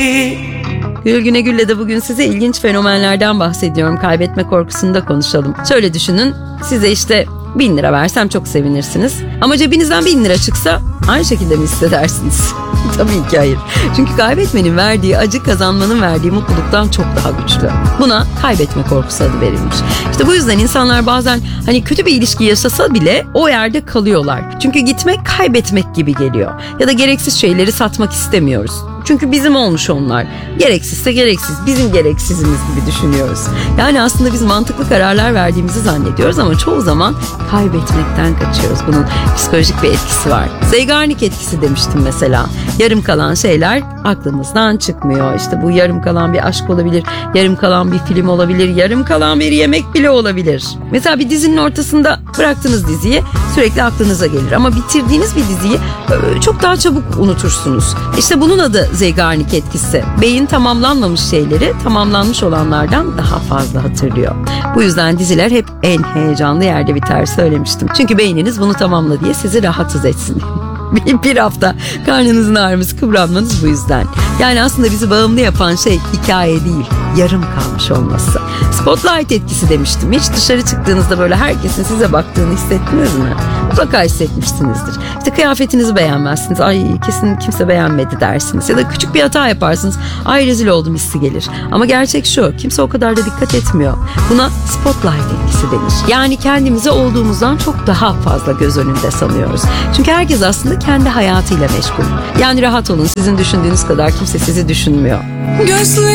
Gül Güne Gül'le de bugün size ilginç fenomenlerden bahsediyorum. Kaybetme korkusunu da konuşalım. Şöyle düşünün, size işte 1000 lira versem çok sevinirsiniz. Ama cebinizden 1000 lira çıksa aynı şekilde mi hissedersiniz? Tabii ki hayır. Çünkü kaybetmenin verdiği acı kazanmanın verdiği mutluluktan çok daha güçlü. Buna kaybetme korkusu adı verilmiş. İşte bu yüzden insanlar bazen hani kötü bir ilişki yaşasa bile o yerde kalıyorlar. Çünkü gitmek kaybetmek gibi geliyor. Ya da gereksiz şeyleri satmak istemiyoruz. Çünkü bizim olmuş onlar. Gereksizse gereksiz, bizim gereksizimiz gibi düşünüyoruz. Yani aslında biz mantıklı kararlar verdiğimizi zannediyoruz ama çoğu zaman kaybetmekten kaçıyoruz. Bunun psikolojik bir etkisi var. Zeigarnik etkisi demiştim mesela. Yarım kalan şeyler aklımızdan çıkmıyor. İşte bu yarım kalan bir aşk olabilir, yarım kalan bir film olabilir, yarım kalan bir yemek bile olabilir. Mesela bir dizinin ortasında bıraktığınız diziyi sürekli aklınıza gelir. Ama bitirdiğiniz bir diziyi çok daha çabuk unutursunuz. İşte bunun adı Zeigarnik etkisi. Beyin tamamlanmamış şeyleri tamamlanmış olanlardan daha fazla hatırlıyor. Bu yüzden diziler hep en heyecanlı yerde biter söylemiştim. Çünkü beyniniz bunu tamamla diye sizi rahatsız etsin. Bir hafta karnınızın ağrıması, kıvranmanız bu yüzden. Yani aslında bizi bağımlı yapan şey hikaye değil, yarım kalmış olması. Spotlight etkisi demiştim. Hiç dışarı çıktığınızda böyle herkesin size baktığını hissettiniz mi? Mutlaka hissetmişsinizdir. İşte kıyafetinizi beğenmezsiniz. Ay kesin kimse beğenmedi dersiniz. Ya da küçük bir hata yaparsınız. Ay rezil oldum hissi gelir. Ama gerçek şu, kimse o kadar da dikkat etmiyor. Buna spotlight etkisi denir. Yani kendimizi olduğumuzdan çok daha fazla göz önünde sanıyoruz. Çünkü herkes aslında kendi hayatıyla meşgul. Yani rahat olun, sizin düşündüğünüz kadar kimse sizi düşünmüyor.